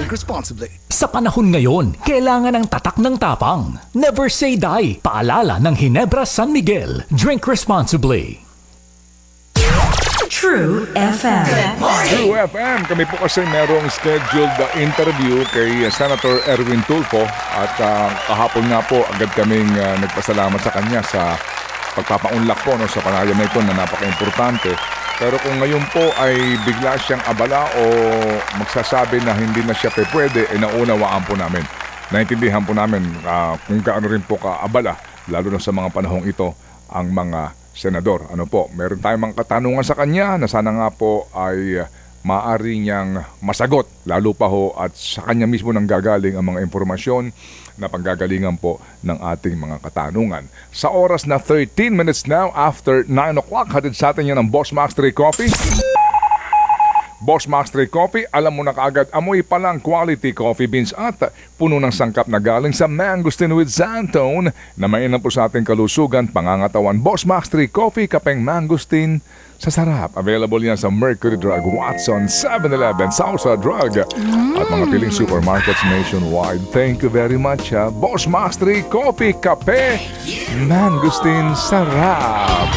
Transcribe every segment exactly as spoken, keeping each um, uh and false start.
Drink responsibly. Sa panahon ngayon, kailangan ng tatak ng tapang. Never say die. Paalala ng Ginebra San Miguel. Drink responsibly. True F M. True F M. Kami po kasi merong scheduled uh, interview kay uh, Senator Erwin Tulfo at uh, kahapon nga po agad kaming uh, nagpasalamat sa kanya sa pagpapaunlak po no, sa panayam na ito na napaka-importante. Pero kung ngayon po ay bigla siyang abala o magsasabi na hindi na siya pwede, eh naunawaan po namin. Naintindihan po namin uh, kung gaano rin po kaabala, lalo na sa mga panahong ito, ang mga senador. Ano po, meron tayong mga katanungan sa kanya na sana nga po ay maaari niyang masagot. Lalo pa ho at sa kanya mismo nang gagaling ang mga impormasyon na panggagalingan po ng ating mga katanungan. Sa oras na thirteen minutes now after nine o'clock, hatid sa atin yan ng Boss Max three Coffee. Boss Max three Coffee, alam mo na kaagad, amoy palang quality coffee beans at puno ng sangkap na galing sa Mangosteen with Xantone na mainam po sa ating kalusugan, pangangatawan. Boss Max three Coffee, kapeng Mangosteen sa sarap. Available yan sa Mercury Drug, Watson, seven eleven, Salsa Drug at mga piling supermarkets nationwide. Thank you very much, ha? Boss Max three Coffee, kape, Mangosteen, sarap.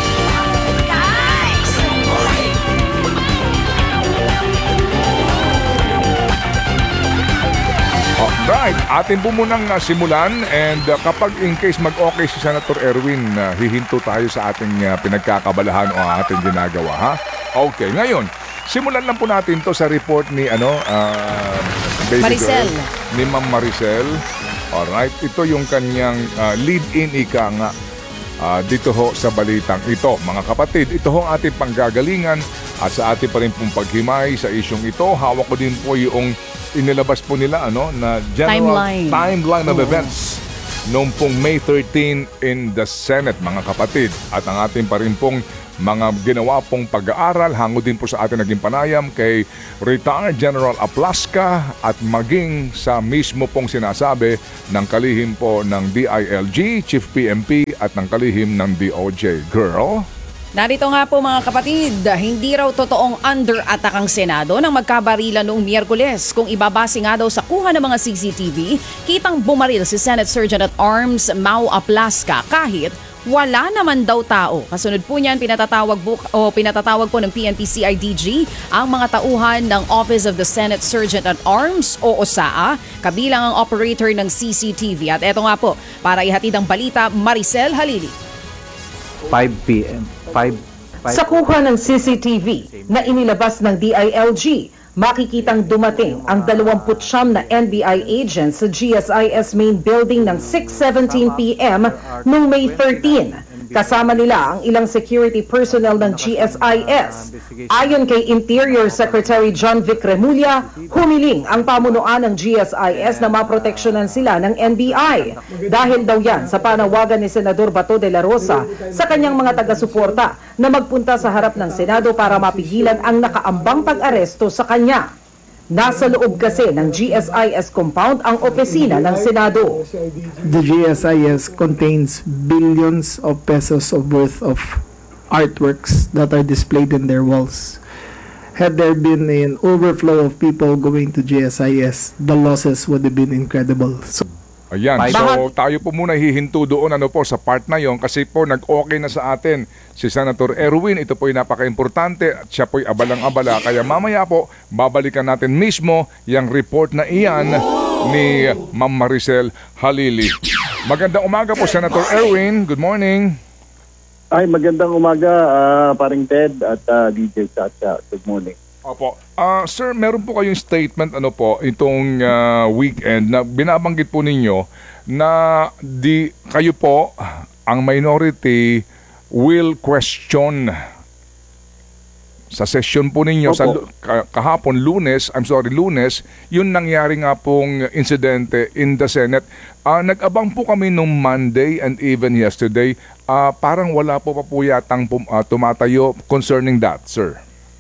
Right, atin po munang uh, simulan and uh, kapag in case mag-okay si Senator Erwin, uh, hihinto tayo sa ating uh, pinagkakabalahan o ating ginagawa, ha? Okay, ngayon, simulan lang po natin to sa report ni ano, uh, baby Maricel. Girl, ni Ma'am Maricel. Alright, ito yung kanyang uh, lead-in ika nga uh, dito ho sa balitang ito. Mga kapatid, ito ho ating panggagalingan at sa ating pa rin pong paghimay sa isyong ito. Hawak ko din po yung inilabas po nila ano na general timeline, timeline of oh. events noong pong May thirteenth in the Senate, mga kapatid. At ang ating pa rin pong mga ginawa pong pag-aaral, hango din po sa ating naging panayam kay retired General Aplasca at maging sa mismo pong sinasabi ng kalihim po ng D I L G, Chief P M P at ng kalihim ng D O J. Girl? Narito nga po mga kapatid, hindi raw totoong under-attack ang Senado nang magkabarilan noong Miyerkules. Kung ibabase nga daw sa kuha ng mga C C T V, kitang bumaril si Senate Sergeant at Arms Mau Aplasca kahit wala naman daw tao. Kasunod po niyan, pinatatawag, bu- o pinatatawag po ng P N P C I D G ang mga tauhan ng Office of the Senate Sergeant at Arms o O S A A, kabilang ang operator ng C C T V. At eto nga po, para ihatid ang balita, Maricel Halili. five p m five, five Sa kuha ng C C T V na inilabas ng D I L G, makikitang dumating ang dalawampu't siyam na N B I agents sa G S I S main building ng six seventeen p m noong May thirteenth. Kasama nila ang ilang security personnel ng G S I S. Ayon kay Interior Secretary John Vic Remulla, humiling ang pamunuan ng G S I S na maproteksyonan sila ng N B I. Dahil daw yan sa panawagan ni Senador Bato de la Rosa sa kanyang mga taga-suporta na magpunta sa harap ng Senado para mapigilan ang nakaambang pag-aresto sa kanya. Nasa loob kasi ng G S I S compound ang opisina ng Senado. The G S I S contains billions of pesos of worth of artworks that are displayed in their walls. Had there been an overflow of people going to G S I S, the losses would have been incredible. So, Ayan, so tayo po muna hihinto doon ano po sa part na yon kasi po nag-okay na sa atin si Senator Erwin. Ito po ay napaka-importante at siya po ay abalang-abala. Kaya mamaya po, babalikan natin mismo yung report na iyan ni Ma'am Maricel Halili. Magandang umaga po, Senator Erwin. Good morning. Ay, magandang umaga, uh, paring Ted at uh, D J Chacha. Good morning. Opo. Uh, sir, meron po kayong statement ano po itong uh, weekend na binabanggit po ninyo na di kayo po ang minority will question sa session po ninyo. Opo. Sa kahapon Lunes, I'm sorry Lunes, yun nangyari nga pong insidente in the Senate. Uh, nag-abang po kami nung Monday and even yesterday. Uh, parang wala po pa po yatang uh, tumatayo concerning that, sir.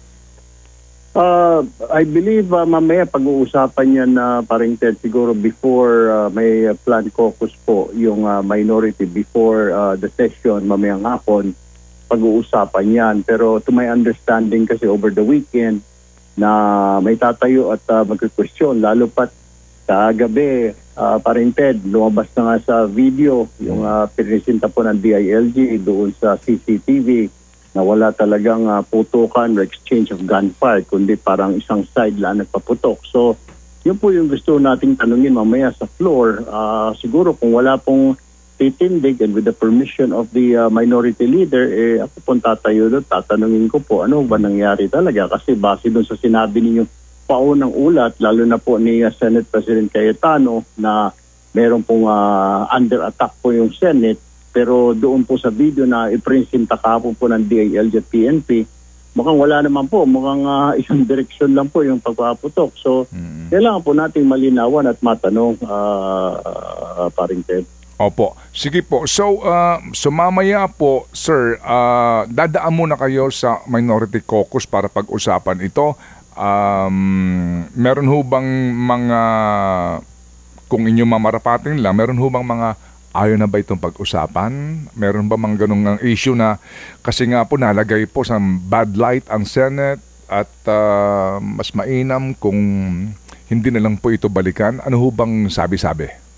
Uh, I believe uh, mamaya pag-uusapan yan na uh, paring Ted siguro before uh, may uh, plan caucus po yung uh, minority before uh, the session mamayang hapon pag-uusapan yan. Pero to my understanding kasi over the weekend na may tatayo at uh, magkukwestiyon. Lalo pat sa gabi, uh, paring Ted, lumabas na nga sa video yung uh, pinisinta po ng D I L G doon sa C C T V na wala talagang uh, putukan or exchange of gunfire, kundi parang isang side lang nagpaputok. So, yun po yung gusto nating tanungin mamaya sa floor. Uh, siguro kung wala pong titindig and with the permission of the uh, minority leader, eh, ako pong tatayo doon, tatanungin ko po ano ba nangyari talaga. Kasi base doon sa sinabi ninyo paunang ulat, lalo na po ni uh, Senate President Cayetano na meron pong uh, under attack po yung Senate. Pero doon po sa video na iprinsinta kahapon po ng D I L G at P N P, mukhang wala naman po, mukhang uh, isang direksyon lang po yung pagpaputok. So, mm-hmm. kailangan po nating malinawan at matanong, uh, uh, paring Ted. Opo. Sige po. So, uh, so mamaya po, sir, uh, dadaan muna kayo sa Minority Caucus para pag-usapan ito. Um, meron ho bang mga, kung inyong mamarapatin lang, meron ho bang mga ayaw na ba itong pag-usapan? Meron ba mga ganung issue na kasi nga po nalagay po sa bad light ang Senate at uh, mas mainam kung hindi na lang po ito balikan? Ano ho bang sabi-sabi?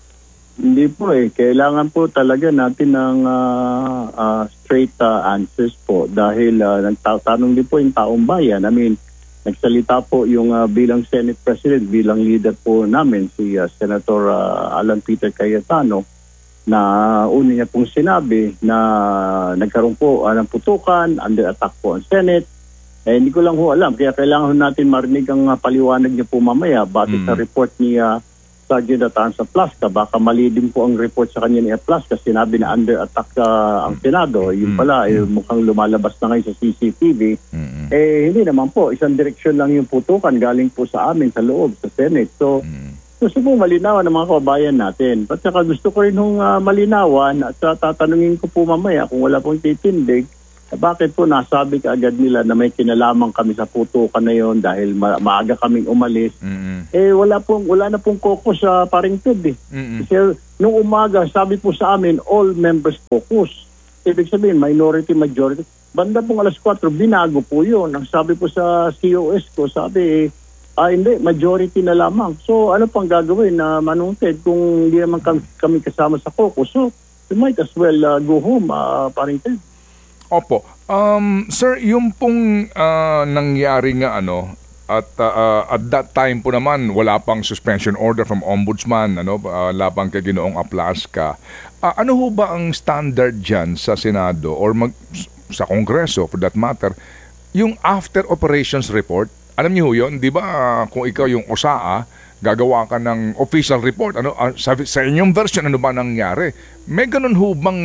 Hindi po eh. Kailangan po talaga natin ng uh, uh, straight uh, answers po dahil uh, nagtatanong din po yung taong bayan. I mean, nagsalita po yung uh, bilang Senate President, bilang leader po namin, si uh, Senator uh, Alan Peter Cayetano, na una niya pong sinabi na nagkaroon po uh, ng putukan, under attack po ang Senate. Eh, hindi ko lang ho alam. Kaya kailangan ho natin marinig ang uh, paliwanag niya po mamaya base mm. sa report ni uh, Sergeant Atanza Plasca. Baka mali din po ang report sa kanya ni Plasca. Sinabi na under attack uh, ang Senado. Yung pala, eh, mukhang lumalabas na ngayon sa C C T V. Mm-hmm. Eh, hindi naman po. Isang direksyon lang yung putukan galing po sa amin sa loob, sa Senate. So, mm-hmm. gusto po malinawan ng mga kababayan natin. At saka gusto ko rin hong uh, malinawan at uh, tatanungin ko po mamaya kung wala pong titindig, bakit po nasabi kaagad nila na may kinalaman kami sa putukan na yon dahil ma- maaga kaming umalis. Mm-hmm. Eh wala pong wala na pong caucus sa uh, paring Ted eh. Mm-hmm. Kasi nung umaga sabi po sa amin all members caucus. Ibig sabihin minority majority. Banda pong alas kwatro binago po yun. Ang sabi po sa C O S ko sabi eh ah, hindi majority na lamang. So ano pang gagawin na uh, Manong Ted kung hindi naman kami, kami kasama sa caucus. So we might as well uh, go home uh, paring Ted. Opo. Um, sir, yung pong uh, nangyari nga ano, at uh, at that time po naman wala pang suspension order from ombudsman, ano, uh, labang kay Ginoong Aplasca. Uh, ano ho ba ang standard dyan sa Senado or mag, sa Kongreso for that matter, yung after operations report? Alam niyo ho yun, di ba uh, kung ikaw yung O S A A, gagawa ka ng official report, ano, uh, sa, sa inyong version, ano ba nangyari? May ganun ho bang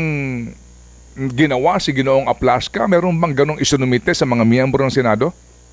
ginawa si Ginoong Aplasca? Meron bang ganong isinumite sa mga miyembro ng Senado?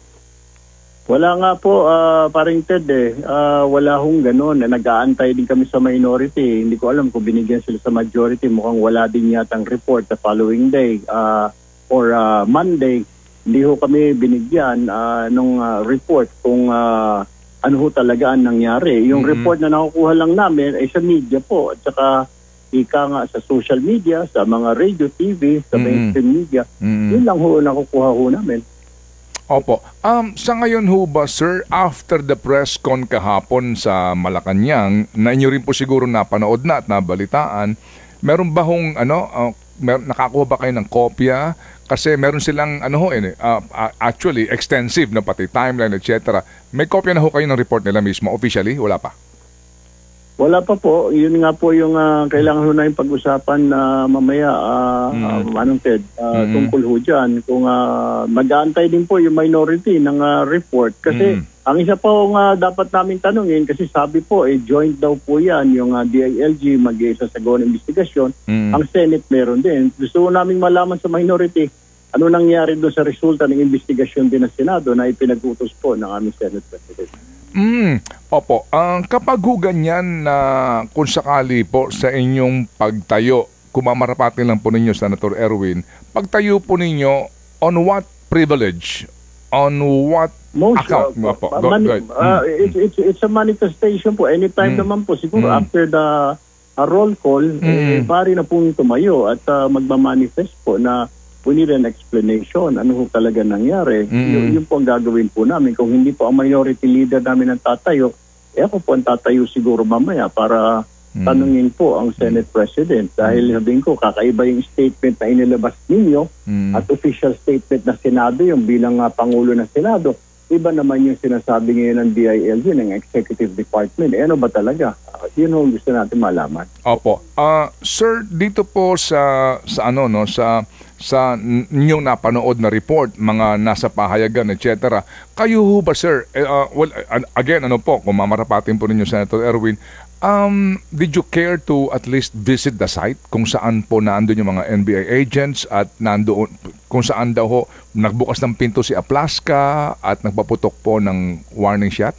Wala nga po, uh, paring Ted eh. Uh, wala hong ganon. Nag-aantay din kami sa minority. Hindi ko alam kung binigyan sila sa majority. Mukhang wala din yatang report the following day uh, or uh, Monday. Hindi ho kami binigyan uh, ng uh, report kung uh, ano ho talaga ang nangyari. Yung mm-hmm. report na nakukuha lang namin ay sa media po at saka ika nga sa social media, sa mga radio, T V, sa mm-hmm. mainstream media. Mm-hmm. Yun lang ho nakukuha ho namin. Opo. Um, sa ngayon ho ba, sir, after the press con kahapon sa Malacanang, na inyo rin po siguro napanood na at nabalitaan, meron ba hong, ano, uh, mer- nakakuha ba kayo ng kopya? Kasi meron silang, ano ho, eh, uh, actually, extensive na pati timeline, et cetera. May kopya na ho kayo ng report nila mismo, officially? Wala pa? Wala pa po. Yun nga po yung uh, kailangan ho na yung pag-usapan na uh, mamaya, uh, mm. uh, Manong Ted, uh, mm. tungkol ho dyan. Kung uh, mag-aantay din po yung minority ng uh, report. Kasi mm. ang isa po nga uh, dapat namin tanungin, kasi sabi po, eh, joint daw po yan, yung uh, D I L G mag-iisa-sagon investigasyon. Mm. Ang Senate meron din. Gusto ko namin malaman sa minority, ano nangyari doon sa resulta ng investigasyon din ng Senado na ipinag-utos po ng aming Senate President. Mm, opo. Ang uh, kapag ho ganyan na uh, kung sakali po sa inyong pagtayo, kumamarapatin lang po ninyo, Senator Erwin, pagtayo po ninyo, on what privilege? On what Most, account? Uh, po? Uh, Go, mani- go ahead. uh, mm. it's, it's, it's a manifestation po. Anytime mm. naman po, siguro mm. after the uh, roll call, mm. eh, pari na pong tumayo at uh, magmamanifest po na we need an explanation. Ano ho talaga nangyari? Mm. Yun, yun po ang gagawin po namin. Kung hindi po ang minority leader namin ang tatayo, eh ako po ang tatayo siguro mamaya para Mm. tanungin po ang Senate President. Dahil sabihin ko, kakaiba yung statement na inilabas ninyo Mm. at official statement na Senado yung bilang uh, Pangulo ng Senado. Iba naman yung sinasabi ngayon ng D I L G, ng Executive Department. Eh, ano ba talaga? Uh, yun ang gusto natin malaman. Opo. Ah, sir, dito po sa sa ano no, sa sa inyong napanood na report, mga nasa pahayagan, et cetera. Kayo ho ba, sir? Eh, ah, well, uh, again, ano po, kung mamarapatin po ninyo, Senator Erwin, um, did you care to at least visit the site kung saan po naandun yung mga N B I agents at nandoon, kung saan daw ho nagbukas ng pinto si Aplaska at nagpaputok po ng warning shot?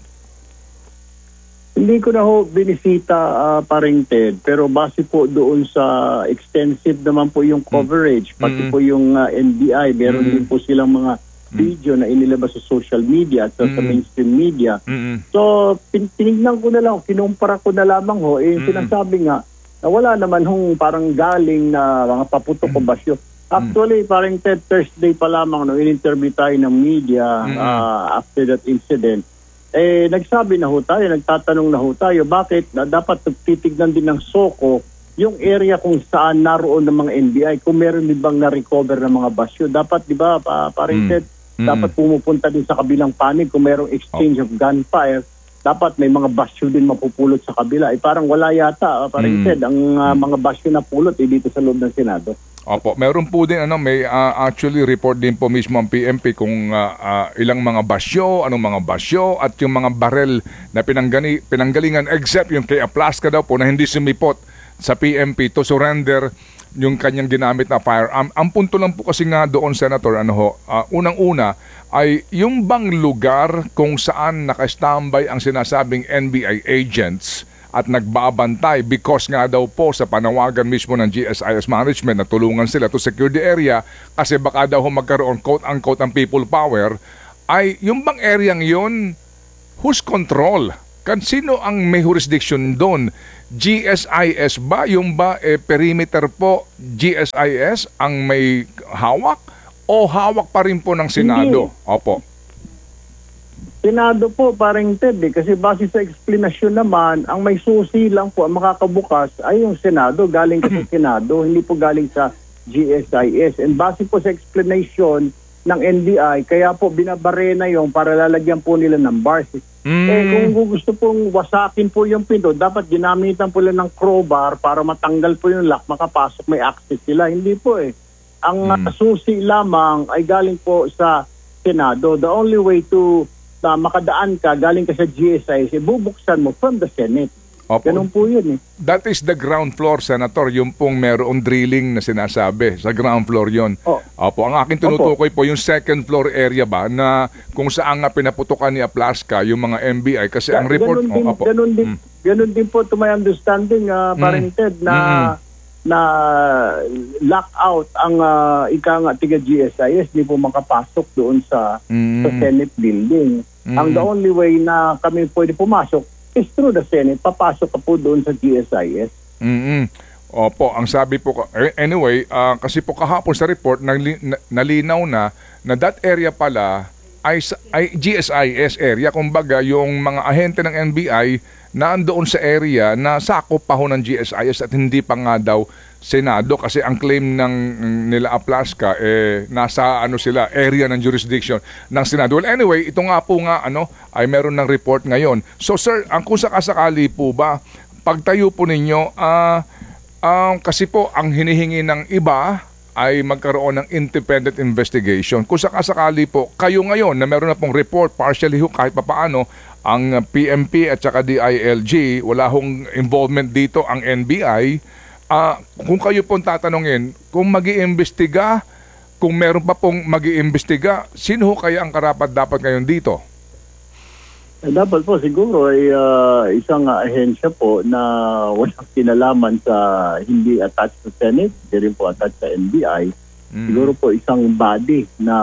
Hindi ko na ho binisita, uh, paring Ted, pero base po doon sa extensive naman po yung coverage, pati Mm. po yung uh, N B I, meron Mm. din po silang mga video na inilabas sa social media at sa, sa Mm. mainstream media. Mm-mm. So, tin- tinignan ko na lang, kinumpara ko na lamang ho, eh, Mm. sinasabi nga, na wala naman hong parang galing na mga paputok o basyo. Actually, parang Ted, Thursday pa lamang, no, in-interview tayo ng media Mm. uh, after that incident. Eh, nagsabi na ho tayo, nagtatanong na ho tayo, bakit na dapat titignan din ng SOCO yung area kung saan naroon ng mga N B I, kung meron din bang na-recover ng mga basyo. Dapat, di ba, pa, parang Mm. Ted, Mm. dapat pumupunta din sa kabilang panig kung merong exchange of gunfire, dapat may mga basyo din mapupulot sa kabila. Eh, parang wala yata, uh, parang Mm. Ted, ang uh, mga basyo na pulot eh, dito sa loob ng Senado. Opo, meron po din ano, may ah, actually report din po mismo ang P M P kung ah, ah, ilang mga basyo, anong mga basyo at yung mga barel na pinanggani, pinanggalingan except yung kay Aplaska daw po na hindi sumipot sa P M P to surrender yung kanyang ginamit na firearm. Ang punto lang po kasi nga doon, Senator, ano ho, ah, unang-una ay yung bang lugar kung saan naka-standby ang sinasabing N B I agents at nagbabantay because nga daw po sa panawagan mismo ng G S I S management na tulungan sila to secure the area kasi baka daw ho magkaroon quote-unquote ang people power, ay yung bang area yun, whose control? Kan sino ang may jurisdiction doon? G S I S ba? Yung ba eh, perimeter po G S I S ang may hawak? O hawak pa rin po ng Senado? Hindi. Opo. Senado po, parang Ted, eh, kasi base sa explanation naman, ang may susi lang po, ang makakabukas ay yung Senado, galing kasi sa Senado, hindi po galing sa G S I S. And base po sa explanation ng N B I, kaya po binabarena yung para lalagyan po nila ng bars. Mm. Eh kung gusto pong wasakin po yung pinto, dapat ginamitan po nila ng crowbar para matanggal po yung lock, makapasok, may access sila. Hindi po eh. Ang Mm. uh, susi lamang ay galing po sa Senado. The only way to na makadaan ka, galing ka sa G S I S, eh, bubuksan mo from the Senate. Opo. Ganun po yun eh. That is the ground floor, Senator. Yung pong merong drilling na sinasabi. Sa ground floor yon. Oh. Opo. Ang aking tinutukoy po yung second floor area ba na kung saan nga pinaputukan ni Aplaska yung mga N B I. Kasi ang report... Ganun din, oh, opo. ganun din, Mm. ganun din po to my understanding, uh, parang Ted, na na lock out ang uh, ika nga tiga G S I S, hindi po makapasok doon sa, Mm. sa Senate building. Mm. Ang the only way na kami pwede pumasok is through the Senate. Papasok ka po doon sa G S I S. Mm-mm. Opo, ang sabi po, ka- eh, anyway, ah, kasi po kahapon sa report, nali- na- nalinaw na na that area pala ay, sa- ay G S I S area. Kumbaga, yung mga ahente ng N B I na andoon sa area na sakop pa ho ng G S I S at hindi pa nga daw Senado kasi ang claim ng nila Aplaska eh nasa ano sila area ng jurisdiction ng Senado. Well, anyway, ito nga po nga ano ay meron ng report ngayon. So sir, ang kung sakasakali po ba pagtayo po ninyo ah uh, kasi po ang hinihingi ng iba ay magkaroon ng independent investigation. Kung sakasakali po kayo ngayon na meron na pong report partially ho kahit papaano ang P M P at saka D I L G, wala hong involvement dito ang N B I. Ah, kung kayo pong tatanungin, kung mag-iimbestiga, kung meron pa pong mag-iimbestiga, sino ho kaya ang karapat dapat ngayon dito? Eh, dapat po siguro ay uh, isang uh, ahensya po na walang kinalaman sa hindi attached sa Senate, hindi rin po attached sa N B I. Mm. Siguro po isang body na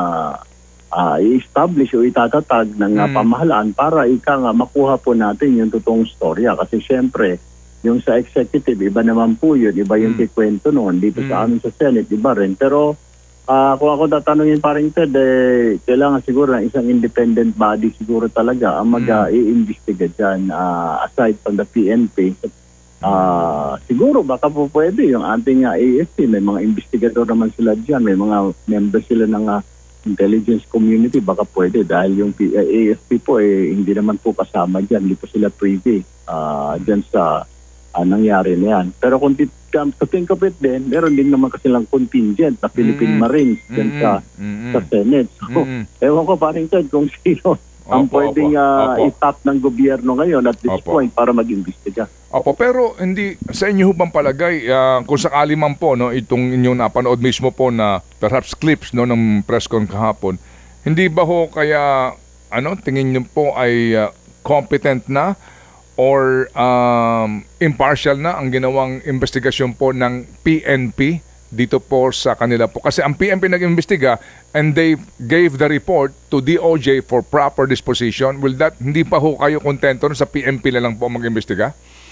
uh, i-establish o itatatag ng uh, Mm. pamahalaan para ika nga makuha po natin yung totoong storya. Kasi syempre, yung sa executive, iba naman po yun. Iba yung Mm. kikwento noon. Dito Mm. sa amin sa Senate, iba rin. Pero Ah, kung ako tatanungin paring Ted, eh, kailangan siguro ng isang independent body siguro talaga ang mag-iimbestiga dyan. Ah, aside from the P N P, ah, siguro baka po pwede yung ating ah, A F P, may mga investigador naman sila dyan, may mga members sila ng ah, intelligence community, baka pwede dahil yung P- A F P po eh, hindi naman po kasama dyan, hindi po sila privy ah, dyan sa ah, nangyari na yan. Pero kung tit- to think of it din, meron din naman kasi lang contingent na Philippine Mm-mm. Marines dyan Mm-mm. sa, Mm-mm. sa Senate. So, Mm-mm. ewan ko paring Ted kung sino ang Opo, pwedeng opo, ah, opo. itap ng gobyerno ngayon at this Opo. point para mag-imbestiga. Opo, pero hindi sa inyo bang palagay ah, kung sakali man po no itong inyong napanood mismo po na perhaps clips no ng press con kahapon, hindi ba ho kaya ano tingin niyo po ay ah, competent na or um, impartial na ang ginawang investigasyon po ng P N P dito po sa kanila po? Kasi ang P N P nag-imbestiga and they gave the report to D O J for proper disposition. Will that, hindi pa ho kayo kontento sa P N P na lang po mag-imbestiga?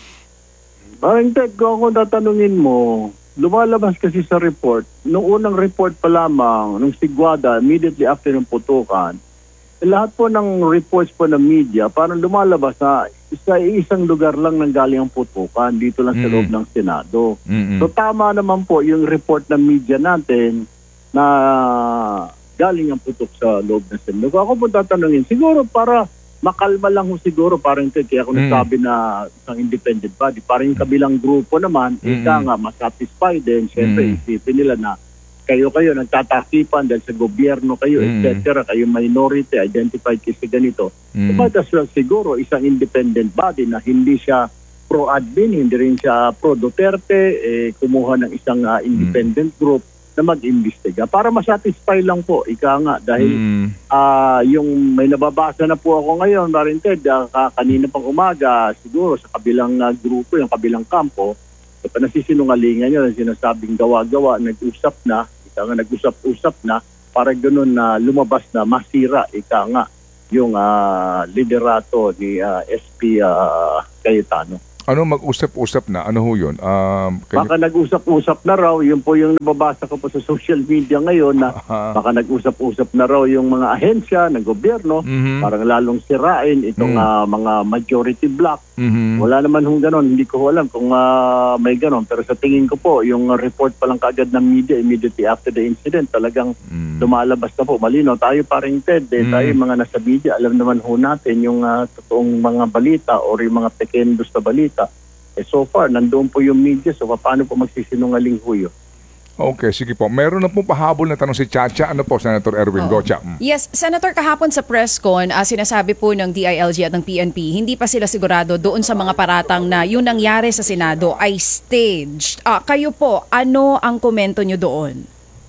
Parang Ted, kung ako tatanungin mo, lumalabas kasi sa report, nung unang report pa lamang, nung Sigwada, immediately after ng putukan, eh, lahat po ng reports po ng media, parang lumalabas na sa isang lugar lang nang galing ang putukan, dito lang sa Mm. loob ng Senado. Mm-mm. So tama naman po yung report ng media natin na galing ang putok sa loob ng Senado. Kung ako po tatanungin, siguro para makalma lang ho siguro, parang ito, kaya ako Mm. nasabi na isang independent body, parang yung kabilang grupo naman, Mm-mm. ika nga, masatisfied din. Siyempre, Mm. isipin nila na kayo-kayo nagtatakipan dahil sa gobyerno kayo, Mm. et cetera. Kayo minority, identified kasi ganito. Mm. So, might as well siguro isang independent body na hindi siya pro-admin, hindi rin siya pro-Duterte, eh, kumuha ng isang ah, independent group na mag-imbestiga para masatisfy lang po, ika nga, dahil Mm. ah yung may nababasa na po ako ngayon, Marin Ted, ah, ka- kanina pang umaga, siguro sa kabilang ah, grupo, yung kabilang kampo, so, nasisinungalingan yun, ang sinasabing gawa-gawa, nag-usap na, ika nga, nag-usap-usap na, para ganun na lumabas na masira, ika nga, yung ah, liderato ni ah, S P ah, Cayetano. Ano mag-usap-usap na? Ano ho yun? Um, kayo- Baka nag-usap-usap na raw, yun po yung nababasa ko po sa social media ngayon na Aha. baka nag-usap-usap na raw yung mga ahensya ng gobyerno, Mhm. parang lalong sirain itong Mm. ah, mga majority block. Mhm. Wala naman hong ganon, hindi ko alam kung ah, may ganon. Pero sa tingin ko po, yung report pa lang kaagad ng media immediately after the incident, talagang Mm. lumalabas na po. Malino, tayo paring Ted, eh, Mm. tayo yung mga nasa media, alam naman ho natin yung ah, totoong mga balita or yung mga pekendos na balita. Eh so far, nandoon po yung media, so paano po magsisinungaling ho yun? Okay, sige po. Meron na po pahabol na tanong si Chacha. Ano po, Senator Erwin Oo. Gocha? Mm. Yes, Senator, kahapon sa press con, ah, sinasabi po ng D I L G at ng P N P, hindi pa sila sigurado doon sa mga paratang na yung nangyari sa Senado ay staged. Ah, kayo po, ano ang komento nyo doon?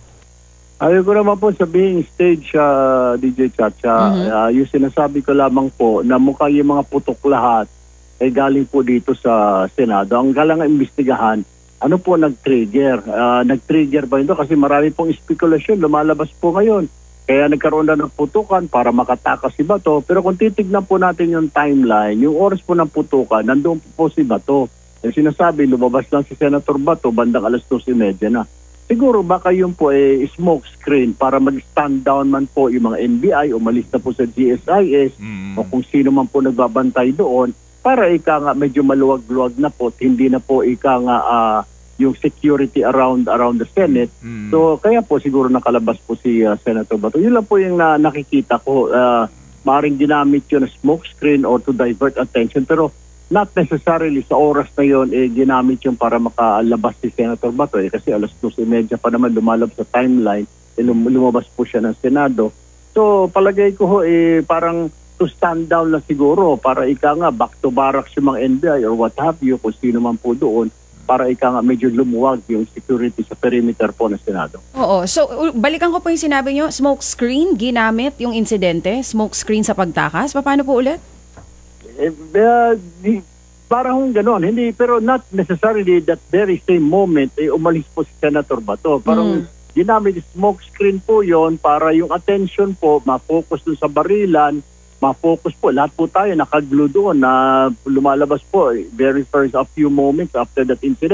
Ayaw ko naman po sabihin stage, uh, D J Chacha. Mhm. Ah, yung sinasabi ko lamang po na mukha yung mga putok lahat ay galing po dito sa Senado. Ang galang imbestigahan, ano po nag-trigger? Ah, nag-trigger ba ito? Kasi marami pong spekulasyon, lumalabas po ngayon. Kaya nagkaroon na ng putukan para makatakas si Bato. Pero kung titignan po natin yung timeline, yung oras po ng putukan, nandoon po, po si Bato. Yung sinasabi, lumabas lang si Senator Bato, bandang alas dos trenta na. Siguro baka yun po eh, smoke screen para mag-stand down man po yung mga N B I, umalis na po sa G S I S Mm. o kung sino man po nagbabantay doon para ika nga medyo maluwag-luwag na po, hindi na po ika nga ah, yung security around around the Senate. Mm. So kaya po siguro nakalabas po si ah, Senator Bato. Yun lang po yung na, nakikita ko. Uh, maaaring ginamit yun na smoke screen or to divert attention pero not necessarily sa oras na yun eh, ginamit yung para makalabas si Senator Bato eh, kasi alas dos trenta pa naman lumalabas sa timeline eh, lum- lumabas po siya ng Senado. So palagay ko ho eh, parang to stand down lang siguro para ika nga back to barracks yung mga N B I or what have you kung sino man po doon para ika nga medyo lumuwag yung security sa perimeter po ng Senado. Oo. So, u- balikan ko po yung sinabi nyo, smoke screen, ginamit yung insidente, smoke screen sa pagtakas. Paano po ulit? Eh, uh, di, parang gano'n, hindi, pero not necessarily that very same moment eh, umalis po si Senator Bato. Parang ginamit smoke screen po yon para yung attention po ma-focus dun sa barilan, ma-focus po. Lahat po tayo nakaglue doon na lumalabas po eh, very first a few moments after that incident.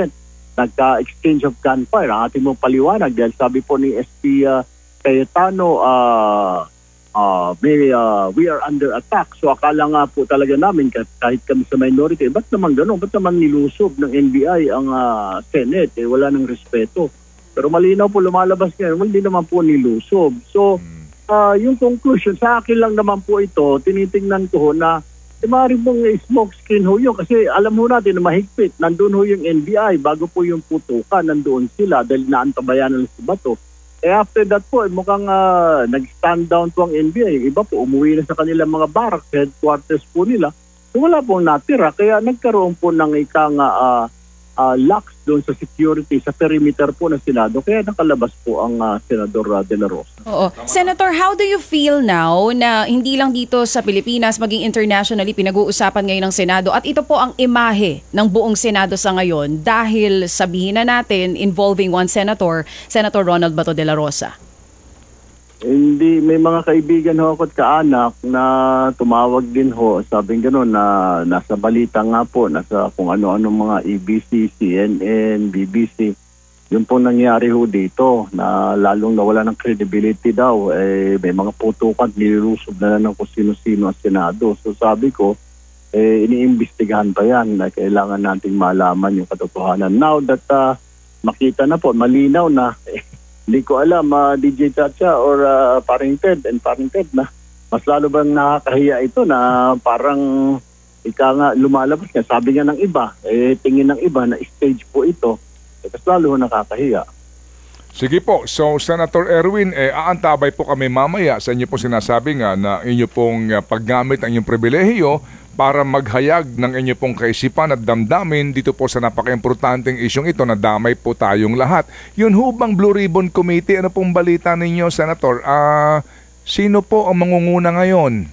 nagka-exchange of gunfire. Ang ating mong paliwanag dahil sabi po ni S P uh, Cayetano, uh, uh, may, uh, we are under attack. So akala nga po talaga namin kahit, kahit kami sa minority, eh, ba't naman gano'n? Ba't naman nilusob ng N B I ang uh, Senate? Eh, wala ng respeto. Pero malinaw po lumalabas ngayon, hindi naman po nilusob. So uh, yung conclusion, sa akin lang naman po ito, tinitingnan ko na eh, maaaring pong smoke screen ho yun kasi alam ho natin na mahigpit. Nandun ho yung N B I bago po yung putukan. Nandoon sila dahil naantabayan na si Bato. Eh after that po, eh, mukhang uh, nag-stand down po ang N B I. Yung iba po, umuwi na sa kanilang mga barracks, headquarters po nila. So wala pong natira. Kaya nagkaroon po ng ikang uh, uh, lax doon sa security, sa perimeter po ng Senado. Kaya nakalabas po ang uh, Senador uh, De La Rosa. Oo. Senator, how do you feel now na hindi lang dito sa Pilipinas, maging internationally, pinag-uusapan ngayon ng Senado at ito po ang imahe ng buong Senado sa ngayon dahil sabihin na natin involving one Senator, Senator Ronald Bato de la Rosa? Hindi, may mga kaibigan ho ako at kaanak na tumawag din ho. Sabing gano'n na nasa balita nga po, nasa kung ano-ano mga A B C, C N N, B B C. Yun po nangyari ho dito na lalong nawala ng credibility daw. Eh, may mga putukan, nilusob na lang ng kung sino-sino ang Senado. So sabi ko, eh, iniimbestigahan pa yan na kailangan nating malaman yung katotohanan. Now that uh, makita na po, malinaw na, eh, hindi ko alam, uh, D J Chacha or uh, Paring Ted and Paring Ted na mas lalo bang nakakahiya ito na parang ika nga lumalabas nga. Sabi nga ng iba, eh, tingin ng iba na stage po ito. Eh, mas lalo nakakahiya. Sige po. So, Senator Erwin, eh, aantabay po kami mamaya sa inyo po sinasabi nga na inyo pong uh, paggamit ang inyong pribilehiyo para maghayag ng inyo pong kaisipan at damdamin dito po sa napaka-importanteng isyong ito na damay po tayong lahat. Yun hubang Blue Ribbon Committee, ano pong balita ninyo, Senator? Uh, sino po ang mangunguna ngayon?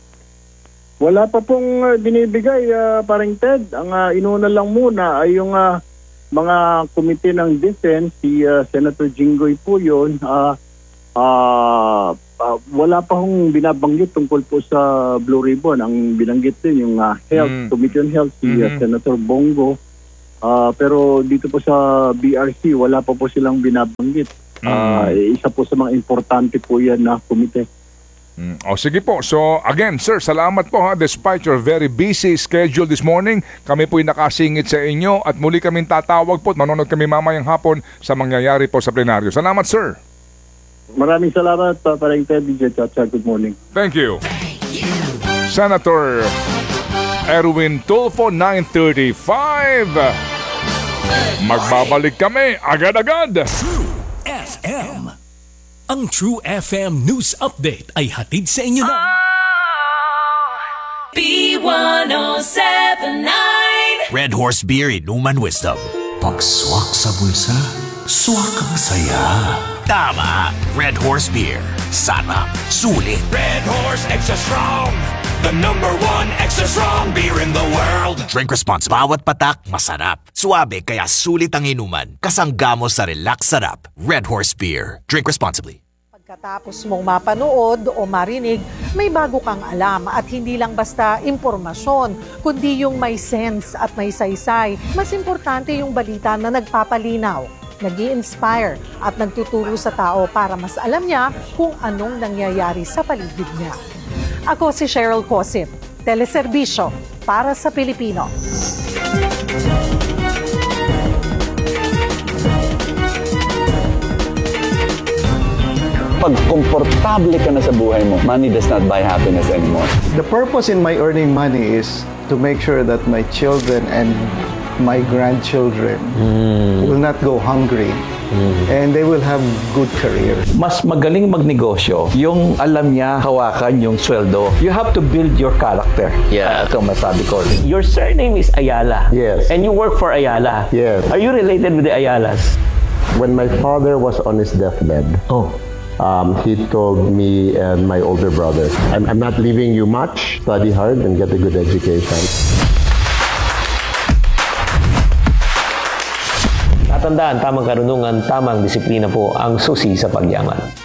Wala pa pong uh, binibigay, uh, Paring Ted. Ang uh, inuna lang muna ay yung uh, mga komite ng defense, si uh, Senator Jinggoy po yun. Uh, uh, uh, wala pa hong binabanggit tungkol po sa Blue Ribbon. Ang binanggit din yung uh, Health, mm. Committee on Health, si uh, mm-hmm. Senator Bongo. Uh, pero dito po sa B R C, wala pa po silang binabanggit. Mm. Uh, isa po sa mga importante po yan na komite. Mm. O sige po. So again, sir, salamat po ha. Despite your very busy schedule this morning, kami po'y nakasingit sa inyo at muli kaming tatawag po at manonood kami mamayang hapon sa mangyayari po sa plenaryo. Salamat, sir. Maraming salamat, uh, Paring Ted, D J Chacha. Good morning. Thank you. Senator Erwin Tulfo, nine thirty-five. Magbabalik kami agad-agad. True F M. Ang True F M News Update ay hatid sa inyo ng B one oh seven point nine Red Horse Beer, Inuman Wisdom. Pagswak sa bulsa, swak ang saya. Tama, Red Horse Beer. Sarap, sulit. Red Horse Extra Strong, the number one extra strong beer in the world. Drink responsibly. Bawat patak, masarap. Suabe, kaya sulit ang inuman. Kasangga mo sa relax sarap. Red Horse Beer. Drink responsibly. Pagkatapos mong mapanood o marinig, may bago kang alam at hindi lang basta impormasyon, kundi yung may sense at may saysay. Mas importante yung balita na nagpapalinaw, nag-i-inspire at nagtuturo sa tao para mas alam niya kung anong nangyayari sa paligid niya. Ako si Cheryl Cosip, Teleserbisyo para sa Pilipino. Pag komportable ka na sa buhay mo, money does not buy happiness anymore. The purpose in my earning money is to make sure that my children and my grandchildren mm. will not go hungry. Mm. And they will have good careers. Mas magaling magnegosyo yung alam niya hawakan yung sweldo. You have to build your character. Yeah. Ito masabi ko. Your surname is Ayala. Yes. And you work for Ayala. Yes. Are you related with the Ayalas? When my father was on his deathbed, oh. Um, he told me and my older brother, I'm, I'm not leaving you much. Study hard and get a good education. Tatandaan, tamang karunungan, tamang disiplina po ang susi sa pagyaman.